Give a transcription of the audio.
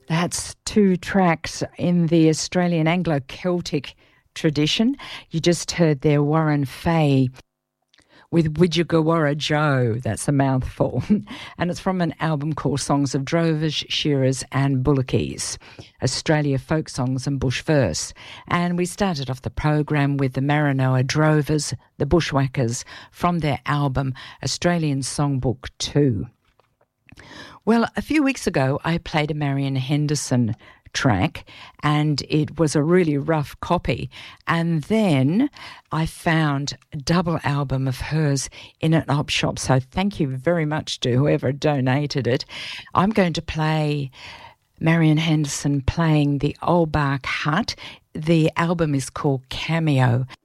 That's two tracks in the Australian Anglo-Celtic tradition. You just heard there Warren Fay with Widjagawara Joe. That's a mouthful. And it's from an album called Songs of Drovers, Shearers and Bullockies, Australia Folk Songs and Bush Verse. And we started off the program with the Maranoa Drovers, the Bushwhackers, from their album Australian Songbook 2. Well, a few weeks ago, I played a Marian Henderson track, and it was a really rough copy. And then I found a double album of hers in an op shop. So thank you very much to whoever donated it. I'm going to play Marian Henderson playing the Old Bark Hut. The album is called Cameo.